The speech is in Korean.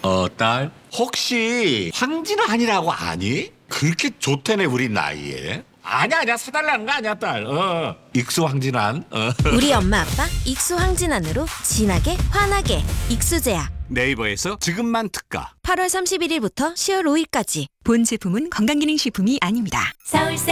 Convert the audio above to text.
딸, 혹시 황진환이라고 아니? 그렇게 좋다네 우리 나이에. 아니야 사달라는 거 아니야 딸. 익수 황진환. 우리 엄마 아빠 익수 황진환으로 진하게 환하게 익수제약. 네이버에서 지금만 특가. 8월 31일부터 10월 5일까지. 본 제품은 건강기능식품이 아닙니다. 서울세